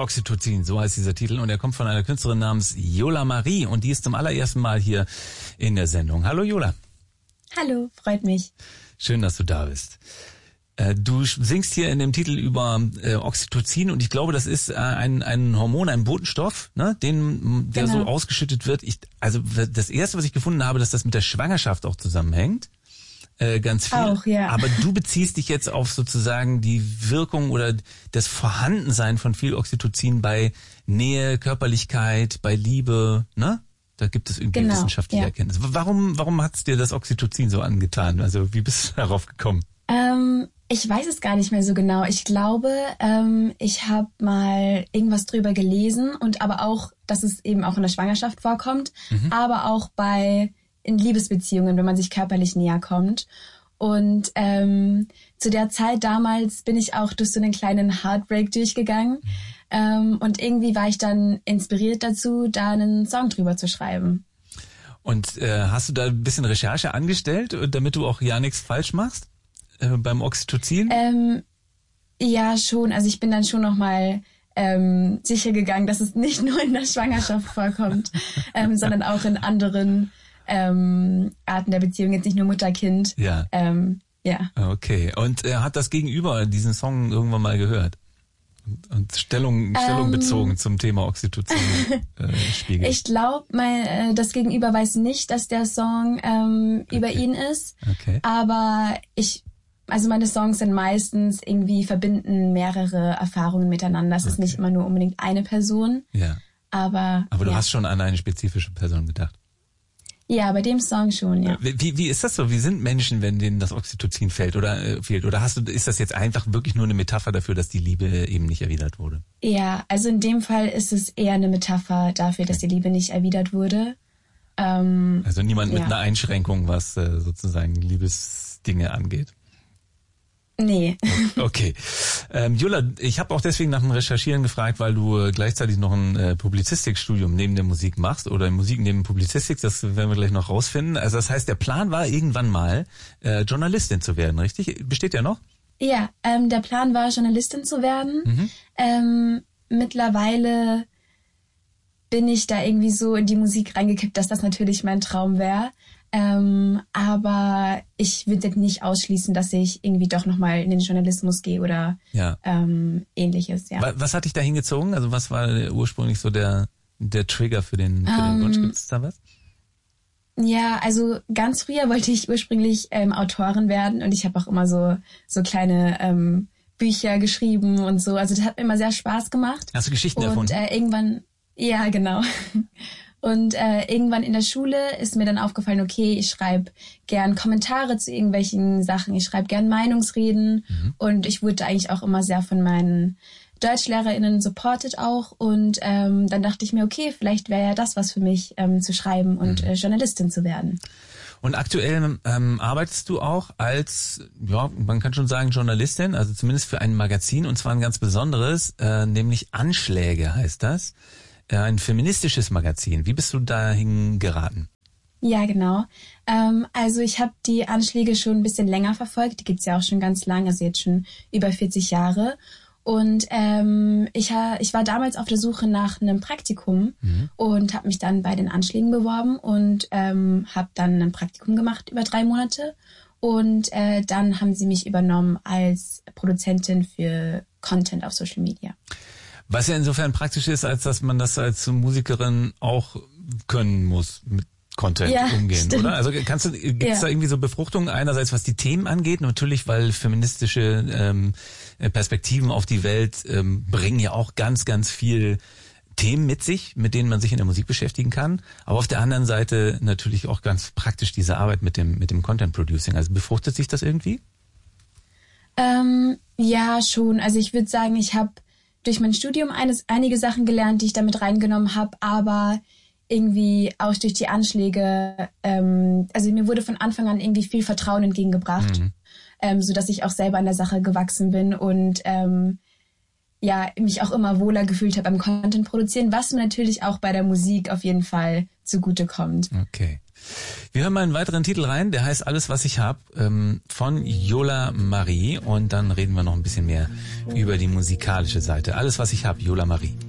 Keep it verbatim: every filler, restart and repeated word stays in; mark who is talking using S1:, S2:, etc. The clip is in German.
S1: Oxytocin, so heißt dieser Titel. Und er kommt von einer Künstlerin namens Yola Marie. Und die ist zum allerersten Mal hier in der Sendung. Hallo Yola.
S2: Hallo, freut mich.
S1: Schön, dass du da bist. Du singst hier in dem Titel über äh, Oxytocin und ich glaube, das ist äh, ein ein Hormon, ein Botenstoff, ne, den der genau. so ausgeschüttet wird. Ich, also das erste, was ich gefunden habe, dass das mit der Schwangerschaft auch zusammenhängt, äh, ganz viel.
S2: Auch, ja.
S1: Aber du beziehst dich jetzt auf sozusagen die Wirkung oder das Vorhandensein von viel Oxytocin bei Nähe, Körperlichkeit, bei Liebe, ne? Da gibt es irgendwie
S2: genau,
S1: wissenschaftliche
S2: ja.
S1: Erkenntnisse. Warum warum hat's dir das Oxytocin so angetan? Also wie bist du darauf gekommen?
S2: Ähm, Ich weiß es gar nicht mehr so genau. Ich glaube, ähm, ich habe mal irgendwas drüber gelesen und aber auch, dass es eben auch in der Schwangerschaft vorkommt, mhm. aber auch bei in Liebesbeziehungen, wenn man sich körperlich näher kommt. Und ähm, zu der Zeit damals bin ich auch durch so einen kleinen Heartbreak durchgegangen mhm. ähm, und irgendwie war ich dann inspiriert dazu, da einen Song drüber zu schreiben.
S1: Und äh, hast du da ein bisschen Recherche angestellt, damit du auch ja nichts falsch machst? Beim Oxytocin?
S2: Ähm, ja, schon. Also ich bin dann schon nochmal ähm, sicher gegangen, dass es nicht nur in der Schwangerschaft vorkommt, ähm, sondern auch in anderen ähm, Arten der Beziehung, jetzt nicht nur Mutter-Kind.
S1: Ja.
S2: Ähm, ja.
S1: Okay. Und äh, hat das Gegenüber diesen Song irgendwann mal gehört? Und, und Stellung, Stellung ähm, bezogen zum Thema Oxytocin äh, Spiegel.
S2: Ich glaube, äh, das Gegenüber weiß nicht, dass der Song ähm, okay. über ihn ist.
S1: Okay.
S2: Aber ich Also meine Songs sind meistens irgendwie verbinden mehrere Erfahrungen miteinander. Es okay. ist nicht immer nur unbedingt eine Person.
S1: Ja.
S2: Aber
S1: Aber du
S2: ja.
S1: hast schon an eine spezifische Person gedacht.
S2: Ja, bei dem Song schon, ja.
S1: Wie, wie ist das so? Wie sind Menschen, wenn denen das Oxytocin fällt oder äh, fehlt? Oder hast du, ist das jetzt einfach wirklich nur eine Metapher dafür, dass die Liebe eben nicht erwidert wurde?
S2: Ja, also in dem Fall ist es eher eine Metapher dafür, dass die Liebe nicht erwidert wurde. Ähm,
S1: also niemand
S2: ja.
S1: mit einer Einschränkung, was äh, sozusagen Liebesdinge angeht.
S2: Nee.
S1: Okay. Ähm, Yola, ich habe auch deswegen nach dem Recherchieren gefragt, weil du äh, gleichzeitig noch ein äh, Publizistikstudium neben der Musik machst oder Musik neben Publizistik, das werden wir gleich noch rausfinden. Also das heißt, der Plan war irgendwann mal äh, Journalistin zu werden, richtig? Besteht der noch?
S2: Ja, ähm, der Plan war, Journalistin zu werden. Mhm. Ähm, mittlerweile bin ich da irgendwie so in die Musik reingekippt, dass das natürlich mein Traum wäre. Ähm, aber ich würde nicht ausschließen, dass ich irgendwie doch nochmal in den Journalismus gehe oder
S1: ja.
S2: ähm, ähnliches. Ja.
S1: Was, was hat dich da hingezogen? Also was war ursprünglich so der der Trigger für den, für den
S2: ähm,
S1: Wunsch? Gibt es da was?
S2: Ja, also ganz früher wollte ich ursprünglich ähm, Autorin werden und ich habe auch immer so so kleine ähm, Bücher geschrieben und so. Also das hat mir immer sehr Spaß gemacht.
S1: Hast du Geschichten
S2: und,
S1: erfunden?
S2: Und äh, irgendwann, ja genau. Und äh, irgendwann in der Schule ist mir dann aufgefallen, okay, ich schreibe gern Kommentare zu irgendwelchen Sachen, ich schreibe gern Meinungsreden mhm. und ich wurde eigentlich auch immer sehr von meinen DeutschlehrerInnen supported auch und ähm, dann dachte ich mir, okay, vielleicht wäre ja das was für mich, ähm, zu schreiben und mhm. äh, Journalistin zu werden.
S1: Und aktuell ähm, arbeitest du auch als, ja, man kann schon sagen Journalistin, also zumindest für ein Magazin und zwar ein ganz besonderes, äh, nämlich Anschläge heißt das. Ein feministisches Magazin. Wie bist du dahin geraten?
S2: Ja, genau. Ähm, also ich habe die Anschläge schon ein bisschen länger verfolgt. Die gibt's ja auch schon ganz lang, also jetzt schon über vierzig Jahre. Und ähm, ich, ha, ich war damals auf der Suche nach einem Praktikum mhm. und habe mich dann bei den Anschlägen beworben und ähm, habe dann ein Praktikum gemacht über drei Monate. Und äh, dann haben sie mich übernommen als Produzentin für Content auf Social Media.
S1: Was ja insofern praktisch ist, als dass man das als Musikerin auch können muss, mit Content
S2: ja,
S1: umgehen,
S2: stimmt.
S1: oder? Also kannst du, gibt's
S2: ja.
S1: da irgendwie so Befruchtungen einerseits, was die Themen angeht, natürlich, weil feministische ähm, Perspektiven auf die Welt ähm, bringen ja auch ganz, ganz viel Themen mit sich, mit denen man sich in der Musik beschäftigen kann, aber auf der anderen Seite natürlich auch ganz praktisch diese Arbeit mit dem mit dem Content Producing. Also befruchtet sich das irgendwie?
S2: Ähm, ja, schon. Also ich würde sagen, ich habe durch mein Studium eines, einige Sachen gelernt, die ich damit reingenommen habe, aber irgendwie auch durch die Anschläge, ähm, also mir wurde von Anfang an irgendwie viel Vertrauen entgegengebracht, mhm. ähm, sodass ich auch selber an der Sache gewachsen bin und ähm, ja, mich auch immer wohler gefühlt habe beim Content produzieren, was mir natürlich auch bei der Musik auf jeden Fall zugutekommt.
S1: Okay. Wir hören mal einen weiteren Titel rein, der heißt Alles, was ich hab, ähm, von Yola Marie. Und dann reden wir noch ein bisschen mehr über die musikalische Seite. Alles, was ich hab, Yola Marie.